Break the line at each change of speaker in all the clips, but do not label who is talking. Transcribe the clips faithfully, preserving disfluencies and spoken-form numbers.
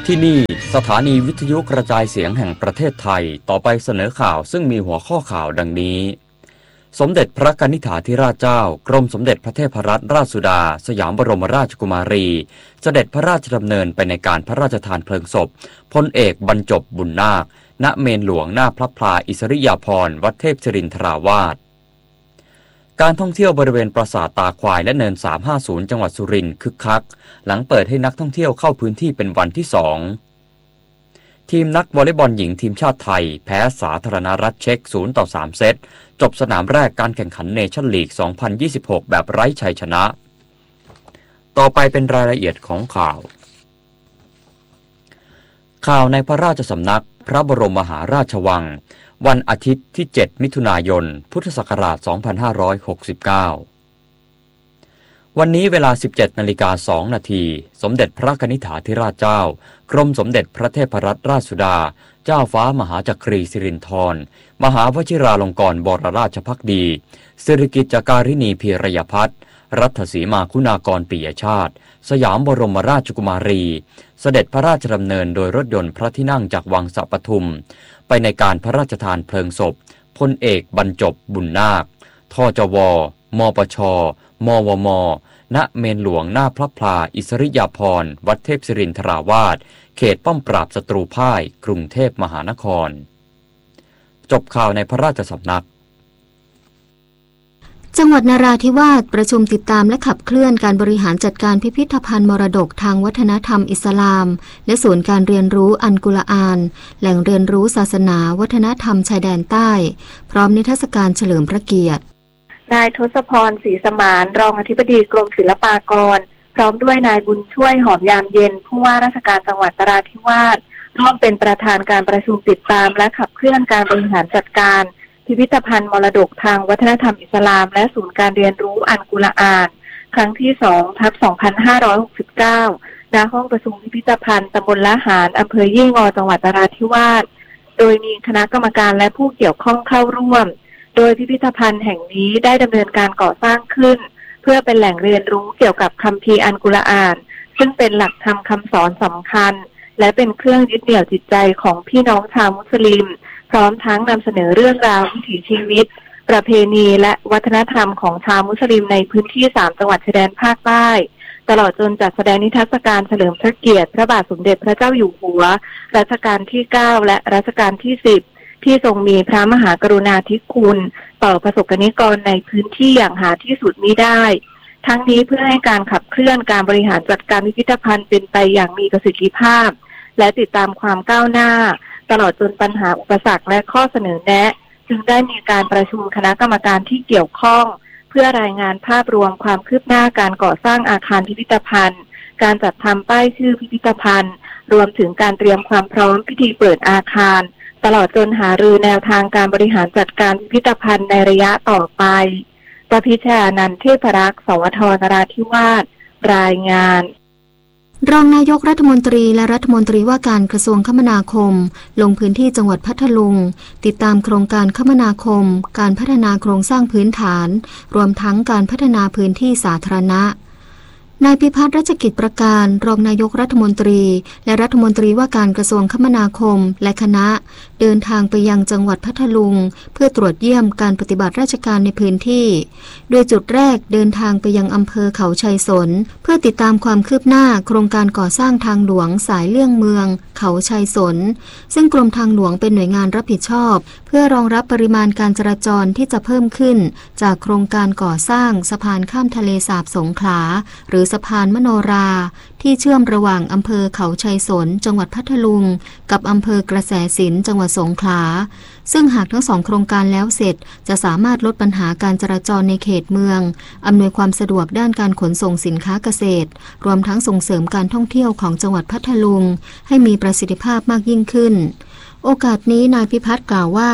ที่นี่สถานีวิทยุกระจายเสียงแห่งประเทศไทยต่อไปเสนอข่าวซึ่งมีหัวข้อข่าวดังนี้สมเด็จพระกนิษฐาธิราชเจ้ากรมสมเด็จพระเทพรัตนราชสุดาสยามบรมราชกุมารีเสด็จพระราชดำเนินไปในการพระราชทานเพลิงศพพลเอกบรรจบบุญนาคณเมรุหลวงหน้าพระพลาอิสริยาภรณ์วัดเทพศิรินทราวาสการท่องเที่ยวบริเวณปราสาทตาควายและเนินสามห้าศูนย์จังหวัดสุรินทร์คึกคักหลังเปิดให้นักท่องเที่ยวเข้าพื้นที่เป็นวันที่สองทีมนักวอลเลย์บอลหญิงทีมชาติไทยแพ้สาธารณรัฐเช็กศูนย์ต่อสามเซตจบสนามแรกการแข่งขันเนชั่นลีกสองพันยี่สิบหกแบบไร้ชัยชนะต่อไปเป็นรายละเอียดของข่าวข่าวในพระราชสำนักพระบรมมหาราชวังวันอาทิตย์ที่เจ็ดมิถุนายนพุทธศักราชสองพันห้าร้อยหกสิบเก้าวันนี้เวลา สิบเจ็ดนาฬิกาสองนาทีสมเด็จพระกนิษฐาธิราชเจ้ากรมสมเด็จพระเทพรัตนราชสุดาเจ้าฟ้ามหาจักรีสิรินธรมหาวชิราลงกรณ์บรมราชภักดีสิริกิติ์จการิณีพีรยพัฒน์รัตสีมาคุณากรปิยชาติสยามบรมราชกุมารีเสด็จพระราชดำเนินโดยรถยนต์พระที่นั่งจากวังสะปทุมไปในการพระราชทานเพลิงศพพลเอกบรรจบบุญนาคทจวมปชมวมณเมรุหลวงหน้าพระพลาอิสริยาภรณ์วัดเทพศิรินทราวาสเขตป้อมปราบศัตรูพ่ายกรุงเทพมหานครจบข่าวในพระราชสำนัก
จังหวัดนราธิวาสประชุมติดตามและขับเคลื่อนการบริหารจัดการพิพิธภัณฑ์มรดกทางวัฒนธรรมอิสลามและศูนย์การเรียนรู้อัลกุรอานแหล่งเรียนรู้ศาสนาวัฒนธรรมชายแดนใต้พร้อมนิทรรศการเฉลิมพระเกียรติ
นายทศพรศรีสมานรองอธิบดีกรมศิลปากรพร้อมด้วยนายบุญช่วยหอมยามเย็นผู้ว่าราชการจังหวัดนราธิวาสร่วมเป็นประธานการประชุมติดตามและขับเคลื่อนการบริหารจัดการพิพิธภัณฑ์มรดกทางวัฒนธรรมอิสลามและศูนย์การเรียนรู้อัลกุรอานครั้งที่สองทับสองพันห้าร้อยหกสิบเก้าณห้องประชุมพิพิธภัณฑ์ตำบลละหารอำเภอยี่งอจังหวัดนราธิวาสโดยมีคณะกรรมการและผู้เกี่ยวข้องเข้าร่วมโดยพิพิธภัณฑ์แห่งนี้ได้ดำเนินการก่อสร้างขึ้นเพื่อเป็นแหล่งเรียนรู้เกี่ยวกับคัมภีร์อัลกุรอานซึ่งเป็นหลักธรรมคำสอนสำคัญและเป็นเครื่องยึดเหนี่ยวจิตใจของพี่น้องชาวมุสลิมพร้อมทั้งนำเสนอเรื่องราววิถีชีวิตประเพณีและวัฒนธรรมของชาวมุสลิมในพื้นที่สามจังหวัดชายแดนภาคใต้ตลอดจนจัดแสดงนิทรรศการเฉลิมพระเกียรติพระบาทสมเด็จพระเจ้าอยู่หัวรัชกาลที่เก้าและรัชกาลที่สิบที่ทรงมีพระมหากรุณาธิคุณต่อประสบกนิกรในพื้นที่อย่างหาที่สุดมิได้ทั้งนี้เพื่อให้การขับเคลื่อนการบริหารจัดการพิพิธภัณฑ์เป็นไปอย่างมีประสิทธิภาพและติดตามความก้าวหน้าตลอดจนปัญหาอุปสรรคและข้อเสนอแนะจึงได้มีการประชุมคณะกรรมการที่เกี่ยวข้องเพื่อรายงานภาพรวมความคืบหน้าการก่อสร้างอาคารพิพิธภัณฑ์การจัดทำป้ายชื่อพิพิธภัณฑ์รวมถึงการเตรียมความพร้อมพิธีเปิดอาคารตลอดจนหารือแนวทางการบริหารจัดการพิพิธภัณฑ์ในระยะต่อไปประพิชานันท์เทพรักษ์สวทนราธิวาสรายงาน
รองนายกรัฐมนตรีและรัฐมนตรีว่าการกระทรวงคมนาคมลงพื้นที่จังหวัดพัทลุงติดตามโครงการคมนาคมการพัฒนาโครงสร้างพื้นฐานรวมทั้งการพัฒนาพื้นที่สาธารณะนายพิพัฒน์รัชกิจประการรองนายกรัฐมนตรีและรัฐมนตรีว่าการกระทรวงคมนาคมและคณะเดินทางไปยังจังหวัดพัทลุงเพื่อตรวจเยี่ยมการปฏิบัติราชการในพื้นที่โดยจุดแรกเดินทางไปยังอำเภอเขาชัยสนเพื่อติดตามความคืบหน้าโครงการก่อสร้างทางหลวงสายเลี่ยงเมืองเขาชัยสนซึ่งกรมทางหลวงเป็นหน่วยงานรับผิดชอบเพื่อรองรับปริมาณการจราจรที่จะเพิ่มขึ้นจากโครงการก่อสร้างสะพานข้ามทะเลสาบสงขลาหรือสะพานมโนราที่เชื่อมระหว่างอำเภอเขาชัยสนจังหวัดพัทลุงกับอำเภอกระแสสินจังหวัดสงขลาซึ่งหากทั้งสองโครงการแล้วเสร็จจะสามารถลดปัญหาการจราจรในเขตเมืองอำนวยความสะดวกด้านการขนส่งสินค้าเกษตรรวมทั้งส่งเสริมการท่องเที่ยวของจังหวัดพัทลุงให้มีประสิทธิภาพมากยิ่งขึ้นโอกาสนี้นายพิพัฒน์กล่าวว่า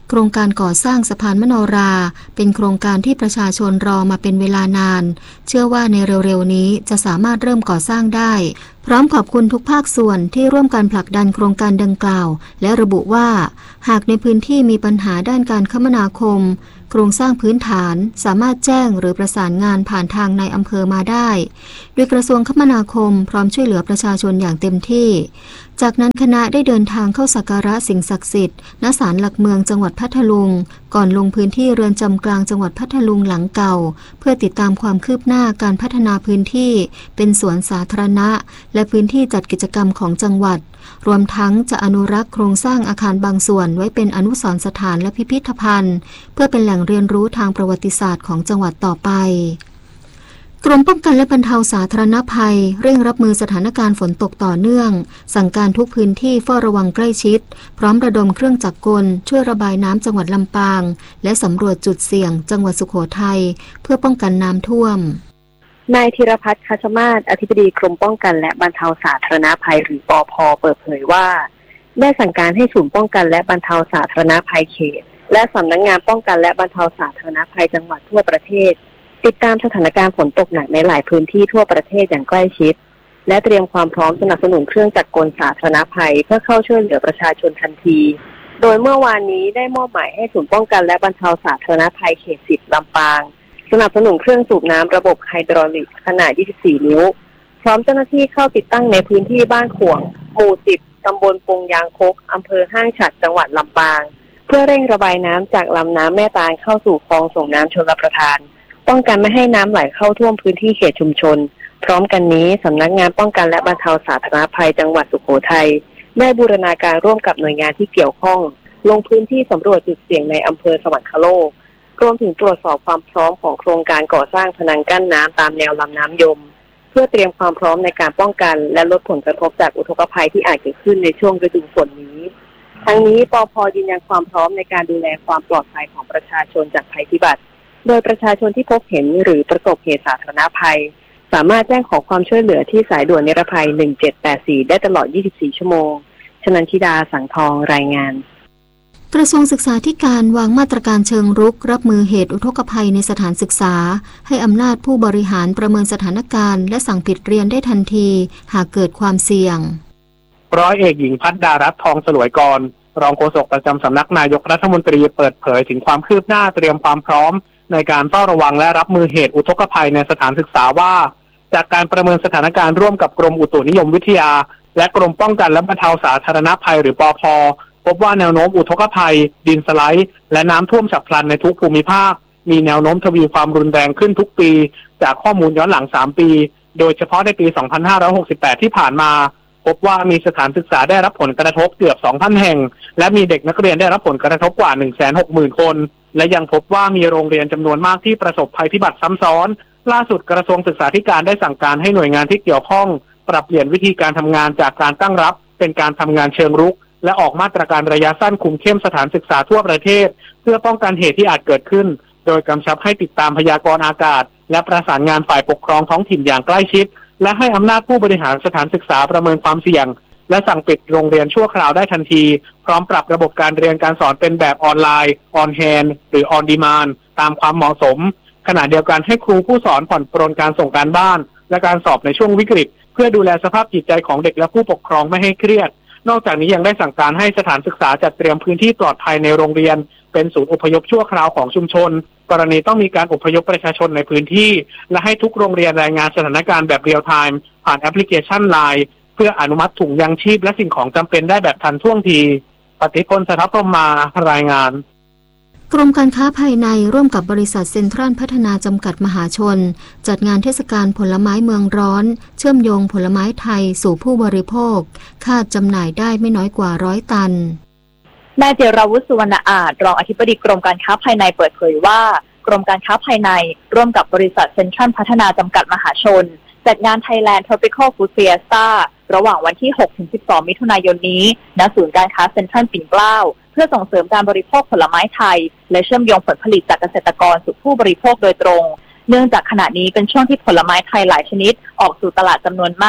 โครงการก่อสร้างสะพานมโนราเป็นโครงการที่ประชาชนรอมาเป็นเวลานานเชื่อว่าในเร็วๆนี้จะสามารถเริ่มก่อสร้างได้พร้อมขอบคุณทุกภาคส่วนที่ร่วมกันผลักดันโครงการดังกล่าวและระบุว่าหากในพื้นที่มีปัญหาด้านการคมนาคมโครงสร้างพื้นฐานสามารถแจ้งหรือประสานงานผ่านทางในอำเภอมาได้โดยกระทรวงคมนาคมพร้อมช่วยเหลือประชาชนอย่างเต็มที่จากนั้นคณะได้เดินทางเข้าสักการะสิ่งศักดิ์สิทธิ์ณศาลหลักเมืองจังหวัดพัทลุงก่อนลงพื้นที่เรือนจำกลางจังหวัดพัทลุงหลังเก่าเพื่อติดตามความคืบหน้าการพัฒนาพื้นที่เป็นสวนสาธารณะและพื้นที่จัดกิจกรรมของจังหวัดรวมทั้งจะอนุรักษ์โครงสร้างอาคารบางส่วนไว้เป็นอนุสรณ์สถานและพิพิธภัณฑ์เพื่อเป็นแหล่งเรียนรู้ทางประวัติศาสตร์ของจังหวัดต่อไปกรมป้องกันและบรรเทาสาธารณภัยเร่งรับมือสถานการณ์ฝนตกต่อเนื่องสั่งการทุกพื้นที่เฝ้าระวังใกล้ชิดพร้อมระดมเครื่องจักรกลช่วยระบายน้ำจังหวัดลำปางและสำรวจจุดเสี่ยงจังหวัดสุโขทัยเพื่อป้องกันน้ำท่วม
นายธีรพัฒน์ คัชมาศอธิบดีกรมป้องกันและบรรเทาสาธารณภัยหรือปภ.เปิดเผยว่าได้สั่งการให้ศูนย์ป้องกันและบรรเทาสาธารณภัยเขตและสำนักงานป้องกันและบรรเทาสาธารณภัยจังหวัดทั่วประเทศติดตามสถานการณ์ฝนตกหนักในหลายพื้นที่ทั่วประเทศอย่างใกล้ชิดและเตรียมความพร้อมสนับสนุนเครื่องจักรกลสาธารณภัยเพื่อเข้าช่วยเหลือประชาชนทันทีโดยเมื่อวานนี้ได้มอบหมายให้ศูนย์ป้องกันและบรรเทาสาธารณภัยเขตสิบลำปางสนับสนุนเครื่องสูบน้ำระบบไฮดรอลิกขนาดยี่สิบสี่นิ้วพร้อมเจ้าหน้าที่เข้าติดตั้งในพื้นที่บ้านขวงหมู่สิบตำบลปงยางคกอำเภอห้างฉัตรจังหวัดลำปางเพื่อเร่งระบายน้ำจากลำน้ำแม่ตาลเข้าสู่คลองส่งน้ำชลประทานป้องกันไม่ให้น้ำไหลเข้าท่วมพื้นที่เขตชุมชนพร้อมกันนี้สำนักงานป้องกันและบรรเทาสาธารณภัยจังหวัดสุโขทัยได้บูรณาการร่วมกับหน่วยงานที่เกี่ยวข้องลงพื้นที่สำรวจจุดเสี่ยงในอำเภอสวรรคโลกรวมถึงตรวจสอบความพร้อมของโครงการก่อสร้างพนังกั้นน้ำตามแนวลำน้ำยมเพื่อเตรียมความพร้อมในการป้องกันและลดผลกระทบจากอุทกภัยที่อาจเกิดขึ้นในช่วงฤดูฝนนี้ทั้งนี้ปภ.ยืนยันความพร้อมในการดูแลความปลอดภัยของประชาชนจากภัยพิบัติโดยประชาชนที่พบเห็นหรือประสบเหตุสาธารณภัยสามารถแจ้งขอความช่วยเหลือที่สายด่วนนิรภัยหนึ่งเจ็ดแปดสี่ได้ตลอดยี่สิบสี่ชั่วโมงชนันทิดาสังทองรายงาน
กระทรวงศึกษาธิการวางมาตรการเชิงรุกรับมือเหตุอุทกภัยในสถานศึกษาให้อำนาจผู้บริหารประเมินสถานการณ์และสั่งปิดเรียนได้ทันทีหากเกิดความเสี่ยง
ร้อยเอกหญิงภัทรดารัตน์ทองสลวยกรรองโฆษกประจำสำนักนายกรัฐมนตรีเปิดเผยถึงความคืบหน้าเตรียมความพร้อมในการเฝ้าระวังและรับมือเหตุอุทกภัยในสถานศึกษาว่าจากการประเมินสถานการณ์ร่วมกับกรมอุตุนิยมวิทยาและกรมป้องกันและบรรเทาสาธารณภัยหรือปภ.พบว่าแนวโน้มอุทกภัยดินสไลด์และน้ำท่วมฉับพลันในทุกภูมิภาคมีแนวโน้มทวีความรุนแรงขึ้นทุกปีจากข้อมูลย้อนหลังสามปีโดยเฉพาะในปีสองพันห้าร้อยหกสิบแปดที่ผ่านมาพบว่ามีสถานศึกษาได้รับผลกระทบเกือบ สองพัน แห่งและมีเด็กนักเรียนได้รับผลกระทบกว่า หนึ่งแสนหกหมื่น คนและยังพบว่ามีโรงเรียนจำนวนมากที่ประสบภัยพิบัติซ้ำซ้อนล่าสุดกระทรวงศึกษาธิการได้สั่งการให้หน่วยงานที่เกี่ยวข้องปรับเปลี่ยนวิธีการทำงานจากการตั้งรับเป็นการทำงานเชิงรุกและออกมาตรการระยะสั้นคุมเข้มสถานศึกษาทั่วประเทศเพื่อป้องกันเหตุที่อาจเกิดขึ้นโดยกำชับให้ติดตามพยากรณ์อากาศและประสานงานฝ่ายปกครองท้องถิ่นอย่างใกล้ชิดและให้อำนาจผู้บริหารสถานศึกษาประเมินความเสี่ยงและสั่งปิดโรงเรียนชั่วคราวได้ทันทีพร้อมปรับระบบการเรียนการสอนเป็นแบบออนไลน์ออนแฮนด์หรือออนดีมานด์ตามความเหมาะสมขณะเดียวกันให้ครูผู้สอนผ่อนปรนการส่งการบ้านและการสอบในช่วงวิกฤตเพื่อดูแลสภาพจิตใจของเด็กและผู้ปกครองไม่ให้เครียดนอกจากนี้ยังได้สั่งการให้สถานศึกษาจัดเตรียมพื้นที่ปลอดภัยในโรงเรียนเป็นศูนย์อพยพชั่วคราวของชุมชนกรณีต้องมีการอพยพประชาชนในพื้นที่และให้ทุกโรงเรียนรายงานสถานการณ์แบบเรียลไทม์ผ่านแอปพลิเคชัน ไลน์ เพื่ออนุมัติถุงยังชีพและสิ่งของจำเป็นได้แบบทันท่วงทีปฏิพล สทัพพรหมารายงาน
กรมการค้าภายในร่วมกับบริษัทเซ็นทรัลพัฒนาจำกัดมหาชนจัดงานเทศกาลผลไม้เมืองร้อนเชื่อมโยงผลไม้ไทยสู่ผู้บริโภคคาดจำหน่ายได้ไม่น้อยกว่าร้อยตัน
นายเจราวุฒิ สุวรรณอาจรองอธิบดีกรมการค้าภายในเปิดเผยว่ากรมการค้าภายในร่วมกับบริษัทเซ็นทรัลพัฒนาจำกัดมหาชนจัดงาน Thailand Tropical Food Fiesta ระหว่างวันที่ หกถึงสิบสอง มิถุนายนนี้ณศูนย์การค้าเซ็นทรัลปิ่นเกล้าเพื่อส่งเสริมการบริโภคผลไม้ไทยและเชื่อมโยงผลผลิตจากเกษตรกรสู่ผู้บริโภคโดยตรงเนื่องจากขณะนี้เป็นช่วงที่ผลไม้ไทยหลายชนิดออกสู่ตลาดจำนวนมาก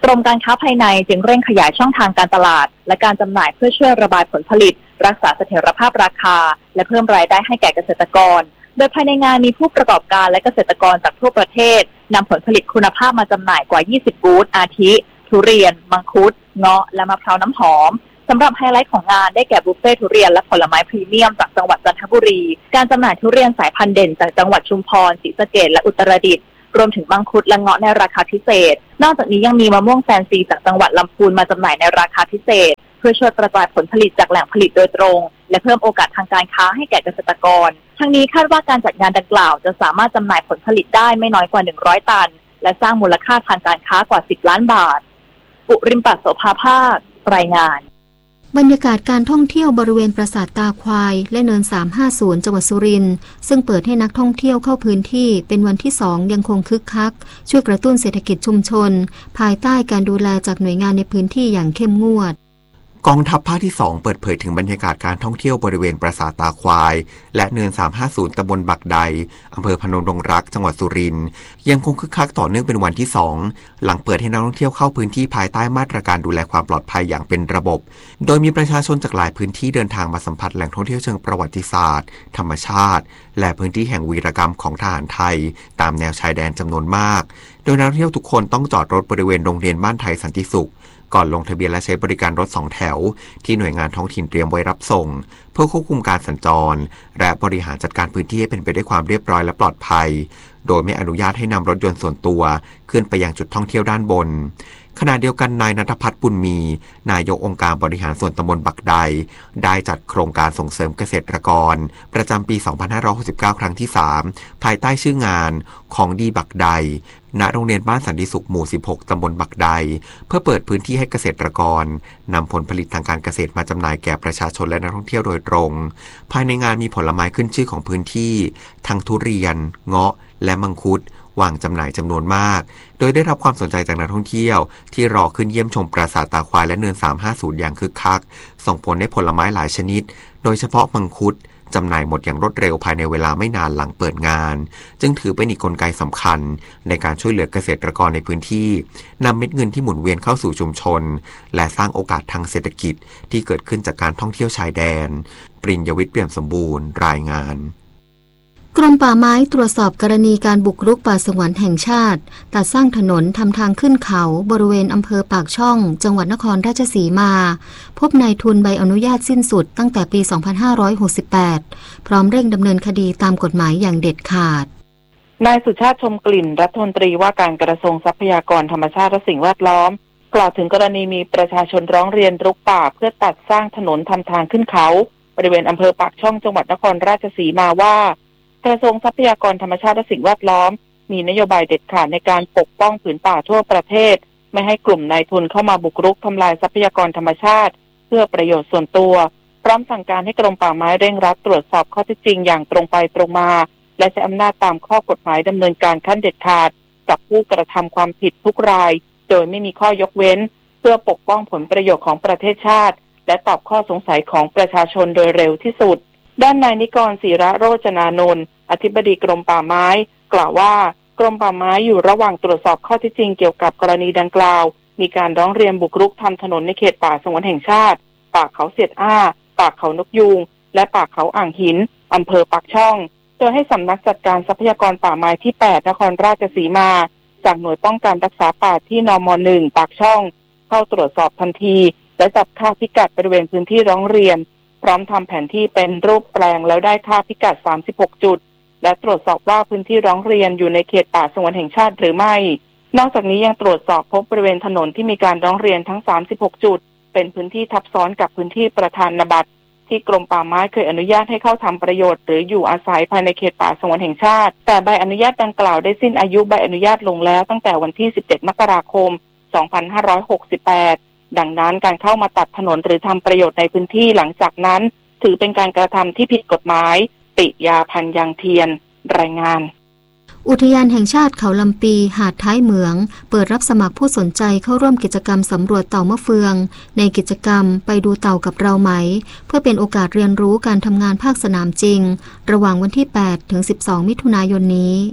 กรมการค้าภายในจึงเร่งขยายช่องทางการตลาดและการจำหน่ายเพื่อช่วยระบายผลผลิตรักษาเสถียรภาพราคาและเพิ่มรายได้ให้แก่เกษตรกรโดยภายในงานมีผู้ประกอบการและเกษตรกรจากทั่วประเทศนำผลผลิตคุณภาพมาจำหน่ายกว่า ยี่สิบ บูธอาทิทุเรียนมังคุดเงาะและมะพร้าวน้ำหอมสำหรับไฮไลท์ของงานได้แก่บุฟเฟ่ทุเรียนและผลไม้พรีเมียมจากจังหวัดจันทบุรีการจำหน่ายทุเรียนสายพันธุ์เด่นจากจังหวัดชุมพรศรีสะเกษและอุตรดิตถ์รวมถึงมังคุดและเงาะในราคาพิเศษนอกจากนี้ยังมีมะม่วงแฟนซีจากจังหวัดลำพูนมาจำหน่ายในราคาพิเศษเพื่อช่วยกระจายผลผลิตจากแหล่งผลิตโดยตรงและเพิ่มโอกาสทางการค้าให้แก่เกษตรกรทั้งนี้คาดว่าการจัดงานดังกล่าวจะสามารถจำหน่ายผลผลิตได้ไม่น้อยกว่าหนึ่งร้อยตันและสร้างมูลค่าทางการค้ากว่าสิบล้านบาทปุริมปัสโสภาภาครายงาน
บรรยากาศการท่องเที่ยวบริเวณปราสาทตาควายและเนินสามห้าศูนย์จังหวัดสุรินทร์ซึ่งเปิดให้นักท่องเที่ยวเข้าพื้นที่เป็นวันที่สองยังคงคึกคักช่วยกระตุ้นเศรษฐกิจชุมชนภายใต้การดูแลจากหน่วยงานในพื้นที่อย่างเข้มงวด
กองทัพภาคที่สองเปิดเผยถึงบรรยากาศการท่องเที่ยวบริเวณปราสาทตาควายและเนินสามห้าศูนย์ตำบลบักใดอำเภอพนมดงรักจังหวัดสุรินทร์ยังคงคึกคักต่อเนื่องเป็นวันที่สองหลังเปิดให้นักท่องเที่ยวเข้าพื้นที่ภายใต้มาตรการดูแลความปลอดภัยอย่างเป็นระบบโดยมีประชาชนจากหลายพื้นที่เดินทางมาสัมผัสแหล่งท่องเที่ยวเชิงประวัติศาสตร์ธรรมชาติและพื้นที่แห่งวีรกรรมของทหารไทยตามแนวชายแดนจำนวนมากโดยนักท่องเที่ยวทุกคนต้องจอดรถบริเวณโรงเรียนบ้านไทยสันติสุขก่อนลงทะเบียนและใช้บริการรถสองแถวที่หน่วยงานท้องถิ่นเตรียมไว้รับส่งเพื่อควบคุมการสัญจรและบริหารจัดการพื้นที่ให้เป็นไปด้วยความเรียบร้อยและปลอดภัยโดยไม่อนุญาตให้นำรถยนต์ส่วนตัวขึ้นไปยังจุดท่องเที่ยวด้านบนขณะเดียวกันนายณัฐพัฒน์บุญมีนายกองค์การบริหารส่วนตำบลบักใดได้จัดโครงการส่งเสริมเกษตรกรประจำปีสองพันห้าร้อยหกสิบเก้าครั้งที่สามภายใต้ชื่องานของดีบักใดณโรงเรียนบ้านสันติสุขหมู่สิบหกตำบลบักใดเพื่อเปิดพื้นที่ให้เกษตรกรนำผลผลิตทางการเกษตรมาจำหน่ายแก่ประชาชนและนักท่องเที่ยวโดยตรงภายในงานมีผลไม้ขึ้นชื่อของพื้นที่ทั้งทุเรียนเงาะและมังคุดวางจำหน่ายจำนวนมากโดยได้รับความสนใจจากนักท่องเที่ยวที่รอขึ้นเยี่ยมชมปราสาทตาควายและเนินสามห้าศูนย์อย่างคึกคักส่งผลให้ผลไม้หลายชนิดโดยเฉพาะมังคุดจำหน่ายหมดอย่างรวดเร็วภายในเวลาไม่นานหลังเปิดงานจึงถือเป็นอีกกลไกสำคัญในการช่วยเหลือเกษตรกรในพื้นที่นำเม็ดเงินที่หมุนเวียนเข้าสู่ชุมชนและสร้างโอกาสทางเศรษฐกิจที่เกิดขึ้นจากการท่องเที่ยวชายแดนปริญญวิทย์เปี่ยมสมบูรณ์รายงาน
กรมป่าไม้ตรวจสอบกรณีการบุกรุกป่าสงวนแห่งชาติตัดสร้างถนนทำทางขึ้นเขาบริเวณอำเภอปากช่องจังหวัดนครราชสีมาพบนายทุนใบอนุญาตสิ้นสุดตั้งแต่ปีสองพันห้าร้อยหกสิบแปดพร้อมเร่งดำเนินคดีตามกฎหมายอย่างเด็ดขาด
นายสุชาติชมกลิ่นรัฐมนตรีว่าการกระทรวงทรัพยากรธรรมชาติและสิ่งแวดล้อมกล่าวถึงกรณีมีประชาชนร้องเรียนรุกป่าเพื่อตัดสร้างถนนทำทางขึ้นเขาบริเวณอำเภอปากช่องจังหวัดนครราชสีมาว่ากระทรวงทรัพยากรธรรมชาติและสิ่งแวดล้อมมีนโยบายเด็ดขาดในการปกป้องผืนป่าทั่วประเทศไม่ให้กลุ่มนายทุนเข้ามาบุกรุกทำลายทรัพยากรธรรมชาติเพื่อประโยชน์ส่วนตัวพร้อมสั่งการให้กรมป่าไม้เร่งรัดตรวจสอบข้อเท็จจริงอย่างตรงไปตรงมาและใช้อำนาจตามข้อกฎหมายดำเนินการขั้นเด็ดขาดกับผู้กระทำความผิดทุกรายโดยไม่มีข้อยกเว้นเพื่อปกป้องผลประโยชน์ของประเทศชาติและตอบข้อสงสัยของประชาชนโดยเร็วที่สุดด้านนายนิกรศิระโรจนานนท์อธิบดีกรมป่าไม้กล่าวว่ากรมป่าไม้อยู่ระหว่างตรวจสอบข้อเท็จจริงเกี่ยวกับกรณีดังกล่าวมีการร้องเรียนบุกรุกทำถนนในเขตป่าสงวนแห่งชาติป่าเขาเสียดอ้าป่าเขานกยูงและป่าเขาอ่างหินอำเภอปากช่องโดยให้สำนักจัดการทรัพยากรป่าไม้ที่แปดนครราชสีมาจากหน่วยป้องกันรักษาป่าที่นม.หนึ่ง ปากช่องเข้าตรวจสอบทันทีและจับค่าพิกัดบริเวณพื้นที่ร้องเรียนพร้อมทำแผนที่เป็นรูปแปลงแล้วได้ค่าพิกัดสามสิบหกจุดและตรวจสอบว่าพื้นที่ร้องเรียนอยู่ในเขตป่าสงวนแห่งชาติหรือไม่นอกจากนี้ยังตรวจสอบพบบริเวณถนนที่มีการร้องเรียนทั้งสามสิบหกจุดเป็นพื้นที่ทับซ้อนกับพื้นที่ประธานบัตรที่กรมป่าไม้เคยอนุญาตให้เข้าทำประโยชน์หรืออยู่อาศัยภายในเขตป่าสงวนแห่งชาติแต่ใบอนุญาตดังกล่าวได้สิ้นอายุใบอนุญาตลงแล้วตั้งแต่วันที่สิบเจ็ดมกราคมสองพันห้าร้อยหกสิบแปดดังนั้นการเข้ามาตัดถนนหรือทำประโยชน์ในพื้นที่หลังจากนั้นถือเป็นการกระทำที่ผิดกฎหมายปิยาพันธ์ยังเทียนรายงาน
อุทยานแห่งชาติเขาลำปีหาดท้ายเหมืองเปิดรับสมัครผู้สนใจเข้าร่วมกิจกรรมสำรวจเต่ามะเฟืองในกิจกรรมไปดูเต่ากับเราไหมเพื่อเป็นโอกาสเรียนรู้การทำงานภาคสนามจริงระหว่างวันที่แปดถึงสิบสองมิถุนายนนี้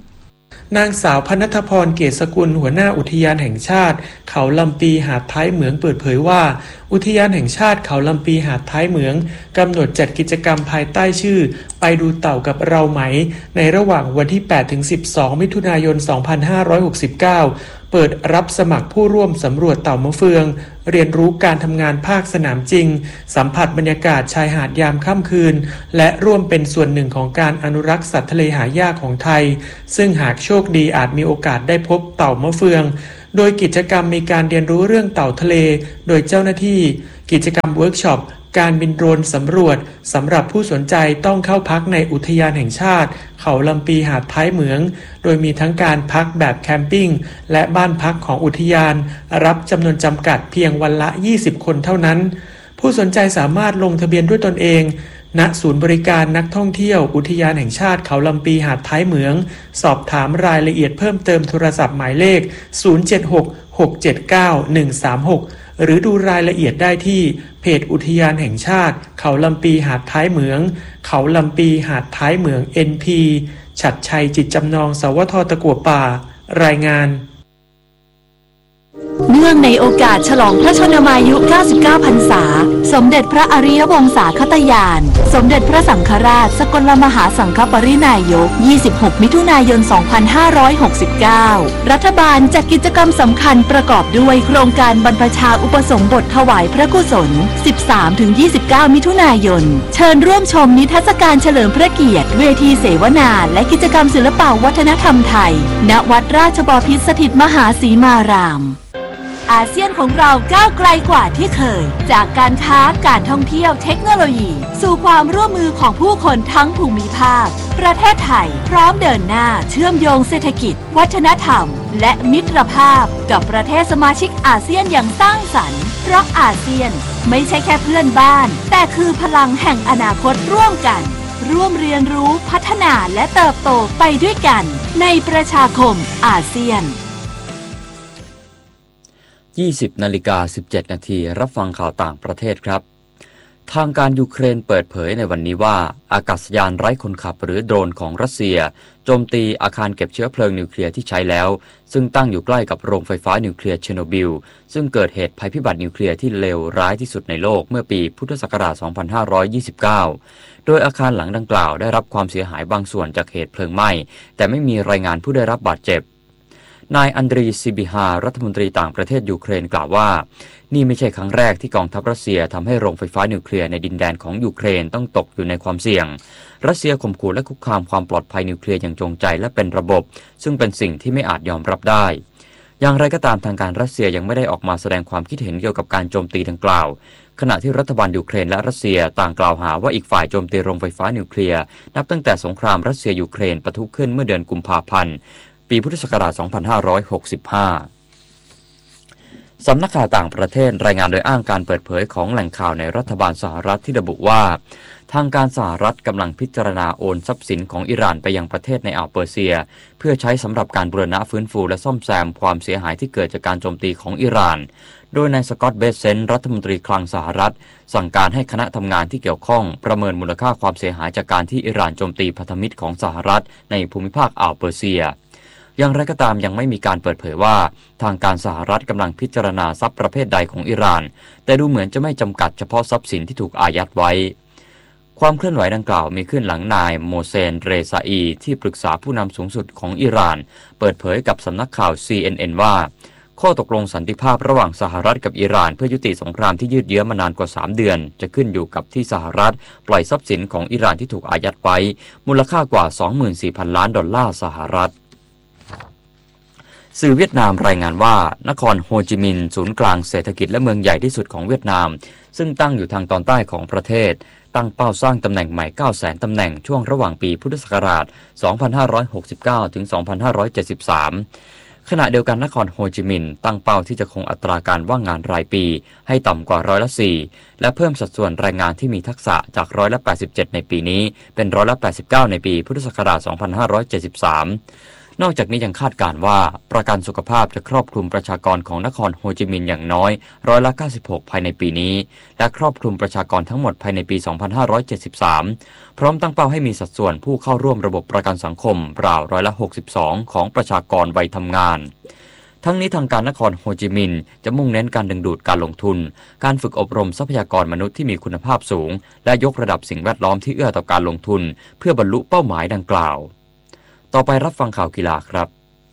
นางสาวพนัทพรเกษสกุลหัวหน้าอุทยานแห่งชาติเขาลำปีหาดท้ายเหมืองเปิดเผยว่าอุทยานแห่งชาติเขาลำปีหาดท้ายเหมืองกำหนดจัดกิจกรรมภายใต้ชื่อไปดูเต่ากับเราไหมในระหว่างวันที่ แปดถึงสิบสอง มิถุนายน สองพันห้าร้อยหกสิบเก้า เปิดรับสมัครผู้ร่วมสำรวจเต่ามะเฟืองเรียนรู้การทำงานภาคสนามจริงสัมผัสบรรยากาศชายหาดยามค่ำคืนและร่วมเป็นส่วนหนึ่งของการอนุรักษ์สัตว์ทะเลหายากของไทยซึ่งหากโชคดีอาจมีโอกาสได้พบเต่ามะเฟืองโดยกิจกรรมมีการเรียนรู้เรื่องเต่าทะเลโดยเจ้าหน้าที่กิจกรรมเวิร์กช็อปการบินโดรนสำรวจสำหรับผู้สนใจต้องเข้าพักในอุทยานแห่งชาติเขาลำปีหาดท้ายเหมืองโดยมีทั้งการพักแบบแคมปิ้งและบ้านพักของอุทยานรับจำนวนจำกัดเพียงวันละยี่สิบคนเท่านั้นผู้สนใจสามารถลงทะเบียนด้วยตนเองณศูนย์บริการนักท่องเที่ยวอุทยานแห่งชาติเขาลำปีหาดท้ายเหมืองสอบถามรายละเอียดเพิ่มเติมโทรศัพท์หมายเลขศูนย์ เจ็ด หก หก เจ็ด เก้า หนึ่ง สาม หกหรือดูรายละเอียดได้ที่เพจอุทยานแห่งชาติเขาลำปีหาดท้ายเหมืองเขาลำปีหาดท้ายเหมือง เอ็น พี ฉัตรชัยจิตจำนองสวทตะกั่วป่ารายงาน
เนื่องในโอกาสฉลองพระชนมายุ เก้าสิบเก้า พรรษาสมเด็จพระอริยวงศาคตญาณสมเด็จพระสังฆราชสกลมหาสังฆปรินายก ยี่สิบหก มิถุนายน สองพันห้าร้อยหกสิบเก้า รัฐบาลจัดกิจกรรมสำคัญประกอบด้วยโครงการบรรพชาอุปสมบทถวายพระกุศล สิบสามถึงยี่สิบเก้า มิถุนายนเชิญร่วมชมนิทรรศการเฉลิมพระเกียรติเวทีเสวนาและกิจกรรมศิลปวัฒนธรรมไทยณวัดราชบพิตรสถิตมหาสีมารามอาเซียนของเราก้าวไกลกว่าที่เคยจากการค้าการท่องเที่ยวเทคโนโลยีสู่ความร่วมมือของผู้คนทั้งภูมิภาคประเทศไทยพร้อมเดินหน้าเชื่อมโยงเศรษฐกิจวัฒนธรรมและมิตรภาพกับประเทศสมาชิกอาเซียนอย่างสร้างสรรค์เพราะอาเซียนไม่ใช่แค่เพื่อนบ้านแต่คือพลังแห่งอนาคตร่วมกันร่วมเรียนรู้พัฒนาและเติบโตไปด้วยกันในประชาคมอาเซียน
ยี่สิบนาฬิกาสิบเจ็ดนาทีรับฟังข่าวต่างประเทศครับทางการยูเครนเปิดเผยในวันนี้ว่าอากาศยานไร้คนขับหรือโดรนของรัสเซียโจมตีอาคารเก็บเชื้อเพลิงนิวเคลียร์ที่ใช้แล้วซึ่งตั้งอยู่ใกล้กับโรงไฟฟ้านิวเคลียร์เชอร์โนบิลซึ่งเกิดเหตุภัยพิบัตินิวเคลียร์ที่เลวร้ายที่สุดในโลกเมื่อปีพุทธศักราช สองพันห้าร้อยยี่สิบเก้า โดยอาคารหลังดังกล่าวได้รับความเสียหายบางส่วนจากเหตุเพลิงไหม้แต่ไม่มีรายงานผู้ได้รับบาดเจ็บนายอันดรีซิบิฮารัฐมนตรีต่างประเทศยูเครนกล่าวว่านี่ไม่ใช่ครั้งแรกที่กองทัพรัสเซียทำให้โรงไฟฟ้านิวเคลียร์ในดินแดนของยูเครนต้องตกอยู่ในความเสี่ยงรัสเซียข่มขู่และคุกคามความปลอดภัยนิวเคลียร์อย่างจงใจและเป็นระบบซึ่งเป็นสิ่งที่ไม่อาจยอมรับได้อย่างไรก็ตามทางการรัสเซียยังไม่ได้ออกมาแสดงความคิดเห็นเกี่ยวกับการโจมตีดังกล่าวขณะที่รัฐบาลยูเครนและรัสเซียต่างกล่าวหาว่าอีกฝ่ายโจมตีโรงไฟฟ้านิวเคลียร์นับตั้งแต่สงครามรัสเซียยูเครนปะทุขึ้นเมื่อเดือนกุมภาพันธ์ปีพุทธศักราช สองพันห้าร้อยหกสิบห้า สำนักข่าวต่างประเทศรายงานโดยอ้างการเปิดเผยของแหล่งข่าวในรัฐบาลสหรัฐที่ระบุว่าทางการสหรัฐกำลังพิจารณาโอนทรัพย์สินของอิหร่านไปยังประเทศในอ่าวเปอร์เซียเพื่อใช้สำหรับการบูรณะฟื้นฟูและซ่อมแซมความเสียหายที่เกิดจากการโจมตีของอิหร่านโดยนายสกอตต์เบสเซนต์รัฐมนตรีคลังสหรัฐสั่งการให้คณะทำงานที่เกี่ยวข้องประเมินมูลค่าความเสียหายจากการที่อิหร่านโจมตีพันธมิตรของสหรัฐในภูมิภาคอ่าวเปอร์เซียอย่างไรก็ตามยังไม่มีการเปิดเผยว่าทางการสหรัฐกำลังพิจารณาทรัพย์ประเภทใดของอิหร่านแต่ดูเหมือนจะไม่จำกัดเฉพาะทรัพย์สินที่ถูกอายัดไว้ความเคลื่อนไหวดังกล่าวมีขึ้นหลังนายโมเซนเรซาอีที่ปรึกษาผู้นำสูงสุดของอิหร่านเปิดเผยกับสำนักข่าว ซี เอ็น เอ็น ว่าข้อตกลงสันติภาพระหว่างสหรัฐกับอิหร่านเพื่อยุติสงครามที่ยืดเยื้อมานานกว่าสามเดือนจะขึ้นอยู่กับที่สหรัฐปล่อยทรัพย์สินของอิหร่านที่ถูกอายัดไว้มูลค่ากว่า สองหมื่นสี่พัน ล้านดอลลาร์สหรัฐสื่อเวียดนามรายงานว่านครโฮจิมินห์ศูนย์กลางเศรษฐกิจและเมืองใหญ่ที่สุดของเวียดนามซึ่งตั้งอยู่ทางตอนใต้ของประเทศตั้งเป้าสร้างตำแหน่งใหม่ เก้าแสน ตำแหน่งช่วงระหว่างปีพุทธศักราช สองพันห้าร้อยหกสิบเก้า ถึง สองพันห้าร้อยเจ็ดสิบสาม ขณะเดียวกันนครโฮจิมินห์ตั้งเป้าที่จะคงอัตราการว่างงานรายปีให้ต่ำกว่าร้อยละสี่และเพิ่มสัดส่วนแรงงานที่มีทักษะจากร้อยละแปดสิบเจ็ดในปีนี้เป็นร้อยละแปดสิบเก้าในปีพุทธศักราช สองพันห้าร้อยเจ็ดสิบสามนอกจากนี้ยังคาดการณ์ว่าประกันสุขภาพจะครอบคลุมประชากรของนครโฮจิมินห์อย่างน้อยร้อยละเก้าสิบหกภายในปีนี้และครอบคลุมประชากรทั้งหมดภายในปีสองพันห้าร้อยเจ็ดสิบสามพร้อมตั้งเป้าให้มีสัดส่วนผู้เข้าร่วมระบบประกันสังคมราวร้อยละหกสิบสองของประชากรวัยทำงานทั้งนี้ทางการนครโฮจิมินห์จะมุ่งเน้นการดึงดูดการลงทุนการฝึกอบรมทรัพยากรมนุษย์ที่มีคุณภาพสูงและยกระดับสิ่งแวดล้อมที่เอื้อต่อการลงทุนเพื่อบรรลุเป้าหมายดังกล่าวต่อไปรับฟังข่าวกีฬาครับ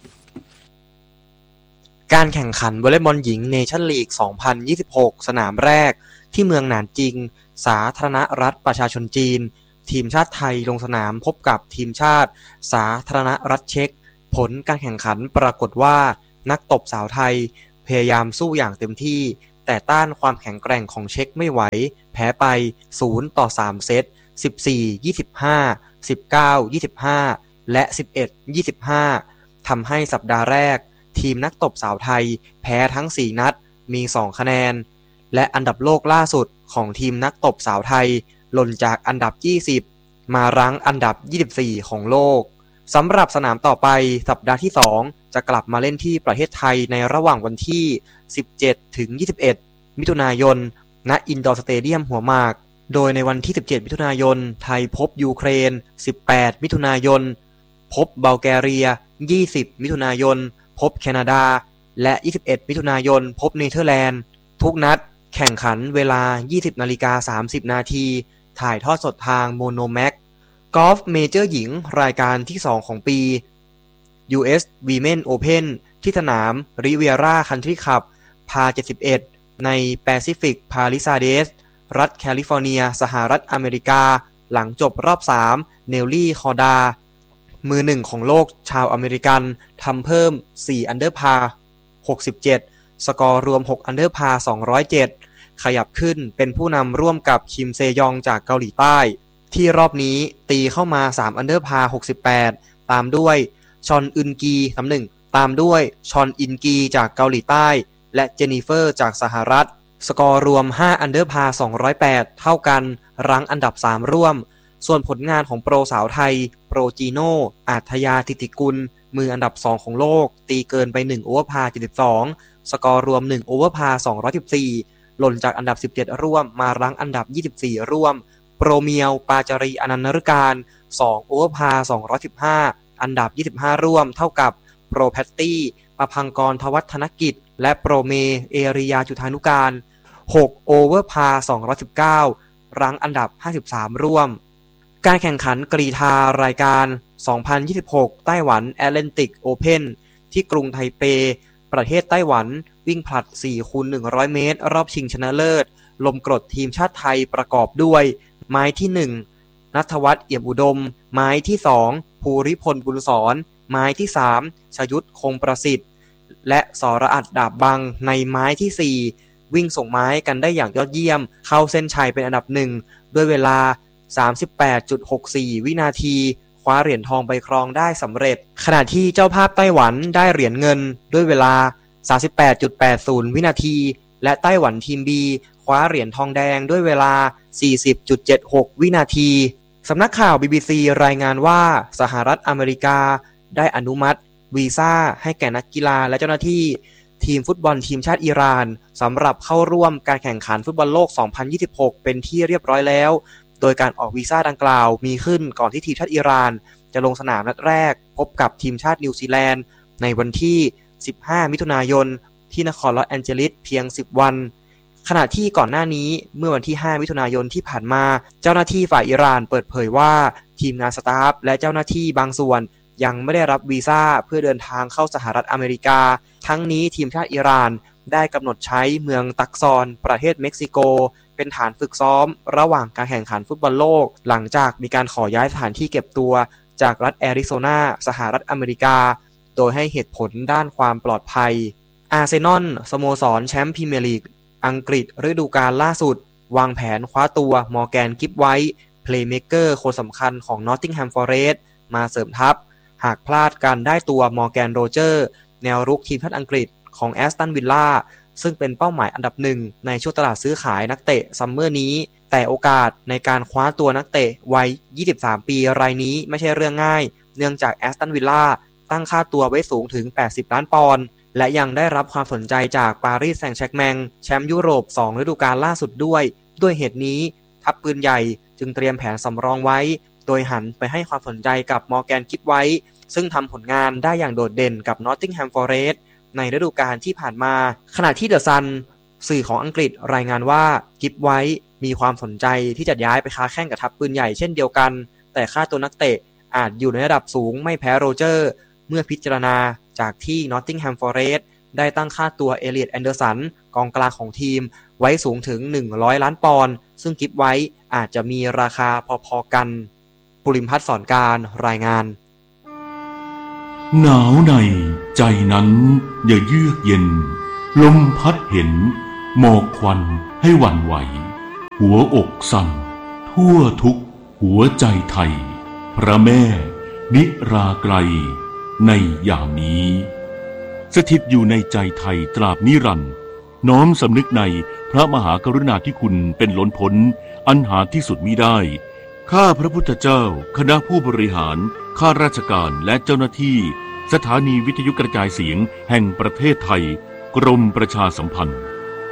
การแข่งขันวอลเลย์บอลหญิงเนชั่นลีก สองพันยี่สิบหก สนามแรกที่เมืองหนานจิงสาธารณรัฐประชาชนจีนทีมชาติไทยลงสนามพบกับทีมชาติสาธารณรัฐเช็กผลการแข่งขันปรากฏว่านักตบสาวไทยพยายามสู้อย่างเต็มที่แต่ต้านความแข็งแกร่งของเช็กไม่ไหวแพ้ไปศูนย์ต่อสามเซต สิบสี่ ยี่สิบห้า สิบเก้า ยี่สิบห้า และ สิบเอ็ด ยี่สิบห้า ทำให้สัปดาห์แรกทีมนักตบสาวไทยแพ้ทั้งสี่นัดมีสองคะแนนและอันดับโลกล่าสุดของทีมนักตบสาวไทยหล่นจากอันดับยี่สิบมารั้งอันดับยี่สิบสี่ของโลกสำหรับสนามต่อไปสัปดาห์ที่สองจะกลับมาเล่นที่ประเทศไทยในระหว่างวันที่สิบเจ็ดถึงยี่สิบเอ็ดมิถุนายนณอินดอร์สเตเดียมหัวหมากโดยในวันที่สิบเจ็ดมิถุนายนไทยพบยูเครนสิบแปดมิถุนายนพบบัลแกเรียยี่สิบมิถุนายนพบแคนาดาและยี่สิบเอ็ดมิถุนายนพบเนเธอร์แลนด์ทุกนัดแข่งขันเวลา ยี่สิบนาฬิกาสามสิบนาทีถ่ายทอดสดทางโมโนแม็กกอล์ฟเมเจอร์หญิงรายการที่สองของปี ยู เอส Women Open ที่สนาม Riviera Country Club พาเจ็ดสิบเอ็ดใน Pacific Palisades รัฐแคลิฟอร์เนียสหรัฐอเมริกาหลังจบรอบสามเนลลี่คอร์ดามือหนึ่งของโลกชาวอเมริกันทำเพิ่มสี่อันเดอร์พาร์หกสิบเจ็ดสกอร์รวมหกอันเดอร์พาร์สองร้อยเจ็ดขยับขึ้นเป็นผู้นำร่วมกับคิมเซยองจากเกาหลีใต้ที่รอบนี้ตีเข้ามาสามอันเดอร์พาร์หกสิบแปดตามด้วยชอนอึนกีทำหนึ่งตามด้วยชอนอินกีจากเกาหลีใต้และเจนนิเฟอร์จากสหรัฐสกอร์รวมห้าอันเดอร์พาร์สองร้อยแปดเท่ากันรั้งอันดับสามร่วมส่วนผลงานของโปรสาวไทยโปรจีโน่อาทยาธิติกุลมืออันดับสองของโลกตีเกินไปหนึ่งโอเวอร์พาร์เจ็ดสิบสองสกอร์รวมหนึ่งโอเวอร์พาร์สองร้อยสิบสี่หล่นจากอันดับสิบเจ็ดร่วมมารั้งอันดับยี่สิบสี่ร่วมโปรเมียวปาจารีอนันต์นฤการสองโอเวอร์พาร์สองร้อยสิบห้าอันดับยี่สิบห้าร่วมเท่ากับโปรแพตตี้ประพังกรทวัฒนกิจและโปรเมเอริยาจุฑานุการหกโอเวอร์พาร์สองร้อยสิบเก้ารั้งอันดับห้าสิบสามร่วมการแข่งขันกรีฑารายการสองพันยี่สิบหกไต้หวันแอตแลนติกโอเพ่นที่กรุงไทเปประเทศไต้หวันวิ่งผลัด สี่คูณหนึ่งร้อย เมตรรอบชิงชนะเลิศลมกรดทีมชาติไทยประกอบด้วยไม้ที่หนึ่งณัฐวัฒน์เอี่ยมอุดมไม้ที่สองภูริพลบุญสอนไม้ที่สามชยุทธคงประสิทธิ์และสรอัดดาบบังในไม้ที่สี่วิ่งส่งไม้กันได้อย่างยอดเยี่ยมเข้าเส้นชัยเป็นอันดับหนึ่งด้วยเวลา สามสิบแปดจุดหกสี่ วินาทีคว้าเหรียญทองไปครองได้สำเร็จขณะที่เจ้าภาพไต้หวันได้เหรียญเงินด้วยเวลา สามสิบแปดจุดแปดศูนย์ วินาทีและไต้หวันทีม B คว้าเหรียญทองแดงด้วยเวลา สี่สิบจุดเจ็ดหก วินาทีสำนักข่าว บี บี ซี รายงานว่าสหรัฐอเมริกาได้อนุมัติวีซ่าให้แก่นักกีฬาและเจ้าหน้าที่ทีมฟุตบอลทีมชาติอิหร่านสำหรับเข้าร่วมการแข่งขันฟุตบอลโลก สองพันยี่สิบหก เป็นที่เรียบร้อยแล้วโดยการออกวีซ่าดังกล่าวมีขึ้นก่อนที่ทีมชาติอิหร่านจะลงสนามนัดแรกพบกับทีมชาตินิวซีแลนด์ในวันที่สิบห้ามิถุนายนที่นครลอสแอนเจลิสเพียงสิบวันขณะที่ก่อนหน้านี้เมื่อวันที่ห้ามิถุนายนที่ผ่านมาเจ้าหน้าที่ฝ่ายอิหร่านเปิดเผยว่าทีมงานสตาฟและเจ้าหน้าที่บางส่วนยังไม่ได้รับวีซ่าเพื่อเดินทางเข้าสหรัฐอเมริกาทั้งนี้ทีมชาติอิหร่านได้กำหนดใช้เมืองตักซอนประเทศเม็กซิโกเป็นฐานฝึกซ้อมระหว่างการแข่งขันฟุตบอลโลกหลังจากมีการขอย้ายสถานที่เก็บตัวจากรัฐแอริโซนาสหรัฐอเมริกาโดยให้เหตุผลด้านความปลอดภัยอาร์เซนอลสโมสรแชมป์พรีเมียร์ลีกอังกฤษฤดูกาลล่าสุดวางแผนคว้าตัวมอร์แกนกิฟไวท์เพลย์เมกเกอร์คนสำคัญของนอตติงแฮมฟอเรสต์มาเสริมทัพหากพลาดการได้ตัวมอร์แกนโรเจอร์แนวรุกทีมชาติอังกฤษของแอสตันวิลล่าซึ่งเป็นเป้าหมายอันดับหนึ่งในช่วงตลาดซื้อขายนักเตะซัมเมอร์นี้แต่โอกาสในการคว้าตัวนักเตะวัยยี่สิบสามปีรายนี้ไม่ใช่เรื่องง่ายเนื่องจากแอสตันวิลล่าตั้งค่าตัวไว้สูงถึงแปดสิบล้านปอนด์และยังได้รับความสนใจจากปารีสแซงต์แชร์กแมงแชมป์ยุโรปสองฤดูกาลล่าสุดด้วยด้วยเหตุนี้ทัพปืนใหญ่จึงเตรียมแผนสำรองไว้โดยหันไปให้ความสนใจกับมอร์แกนกิฟไว้ซึ่งทำผลงานได้อย่างโดดเด่นกับนอตติงแฮมฟอเรสต์ในฤดูกาลที่ผ่านมาขณะที่เดอะซันสื่อของอังกฤษรายงานว่ากิฟไว้มีความสนใจที่จะย้ายไปค้าแข่งกับทัพปืนใหญ่เช่นเดียวกันแต่ค่าตัวนักเตะอาจอยู่ในระดับสูงไม่แพ้โรเจอร์เมื่อพิจารณาจากที่นอตติงแฮมฟอเรสต์ได้ตั้งค่าตัวเอเลียตแอนเดอร์สันกองกลางของทีมไว้สูงถึงหนึ่งร้อยล้านปอนด์ซึ่งกิฟไว้อาจจะมีราคาพอๆกันปุริมพัฒน์สอนการรายงาน
หนาวในใจนั้นอย่าเยือกเย็นลมพัดเห็นหมอกควันให้หวั่นไหวหัวอกสั่นทั่วทุกหัวใจไทยพระแม่นิราไกลในยามนี้สถิตอยู่ในใจไทยตราบนิรันดร์น้อมสำนึกในพระมหากรุณาธิคุณเป็นล้นพ้นอันหาที่สุดมิได้ข้าพระพุทธเจ้าคณะผู้บริหารข้าราชการและเจ้าหน้าที่สถานีวิทยุกระจายเสียงแห่งประเทศไทยกรมประชาสัมพันธ์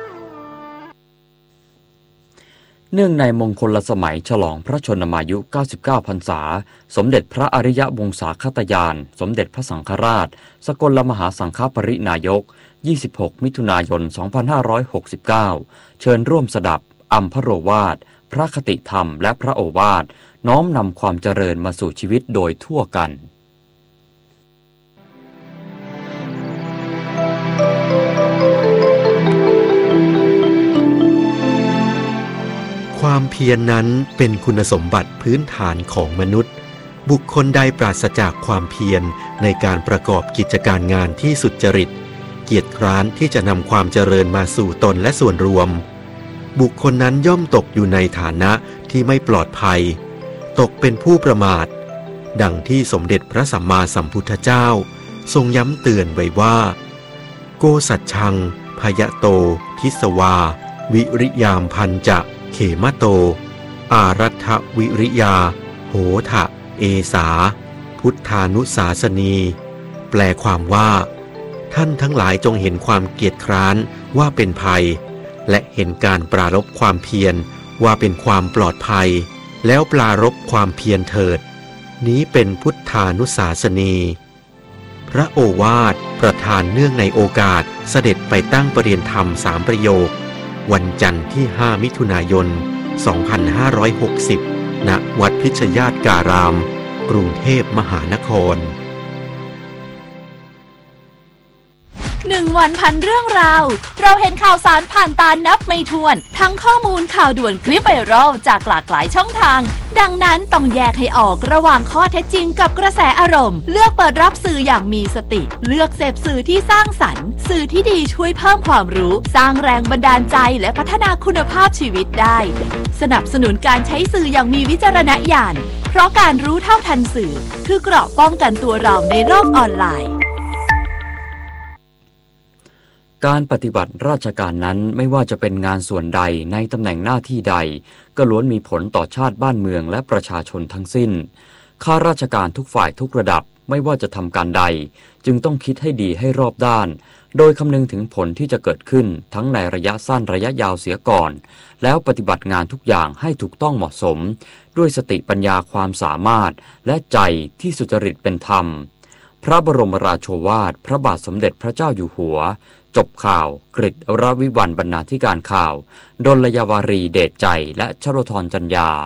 เนื่องในมงคลสมัยฉลองพระชนมายุเก้าสิบเก้าพรรษาสมเด็จพระอริยวงศาคตยานสมเด็จพระสังฆราชสกลมหาสังฆปรินายกยี่สิบหกมิถุนายนสองพันห้าร้อยหกสิบเก้าเชิญร่วมสดับอัมพโรวาทพระคติธรรมและพระโอวาทน้อมนำความเจริญมาสู่ชีวิตโดยทั่วกัน
ความเพียร นั้นเป็นคุณสมบัติพื้นฐานของมนุษย์บุคคลใดปราศจากความเพียรในการประกอบกิจการงานที่สุจริตเกียรติคร้านที่จะนำความเจริญมาสู่ตนและส่วนรวมบุคคลนั้นย่อมตกอยู่ในฐานะที่ไม่ปลอดภัยตกเป็นผู้ประมาทดังที่สมเด็จพระสัมมาสัมพุทธเจ้าทรงย้ำเตือนไว้ว่าโกสัจชังพยโตทิสวาวิริยามพันจะเขมโตอารัฐวิริยาโหทะเอสาพุทธานุสาสนีแปลความว่าท่านทั้งหลายจงเห็นความเกียจคร้านว่าเป็นภัยและเห็นการปรารภความเพียรว่าเป็นความปลอดภัยแล้วปรารภความเพียรเถิดนี้เป็นพุทธานุสาสนีพระโอวาทประทานเนื่องในโอกาสเสด็จไปตั้งประเรียนธรรมสามประโยควันจันทร์ที่ห้ามิถุนายนสองพันห้าร้อยหกสิบณวัดพิชญาตการามกรุงเทพมหานคร
หนึ่งวันพันเรื่องราวเราเห็นข่าวสารผ่านตานับไม่ถ้วนทั้งข้อมูลข่าวด่วนคลิปไวรัลจากหลากหลายช่องทางดังนั้นต้องแยกให้ออกระหว่างข้อเท็จจริงกับกระแสอารมณ์เลือกเปิดรับสื่ออย่างมีสติเลือกเสพสื่อที่สร้างสรรค์สื่อที่ดีช่วยเพิ่มความรู้สร้างแรงบันดาลใจและพัฒนาคุณภาพชีวิตได้สนับสนุนการใช้สื่ออย่างมีวิจารณญาณเพราะการรู้เท่าทันสื่อคือเกราะป้องกันตัวเราในโลกออนไลน์
การปฏิบัติราชการนั้นไม่ว่าจะเป็นงานส่วนใดในตำแหน่งหน้าที่ใดก็ล้วนมีผลต่อชาติบ้านเมืองและประชาชนทั้งสิ้นข้าราชการทุกฝ่ายทุกระดับไม่ว่าจะทำการใดจึงต้องคิดให้ดีให้รอบด้านโดยคำนึงถึงผลที่จะเกิดขึ้นทั้งในระยะสั้นระยะยาวเสียก่อนแล้วปฏิบัติงานทุกอย่างให้ถูกต้องเหมาะสมด้วยสติปัญญาความสามารถและใจที่สุจริตเป็นธรรมพระบรมราโชวาทพระบาทสมเด็จพระเจ้าอยู่หัวจบข่าวกฤษรวิวัลย์บรรณาธิการข่าวดลยาวารีเดชใจและชโลธรจัญญา